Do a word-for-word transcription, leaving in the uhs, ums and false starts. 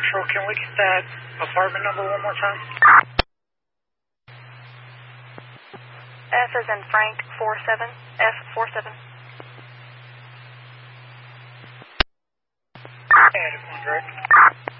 Central. Can we get that apartment number one more time? F as in Frank, four seven. F four seven. Yeah, just one direct.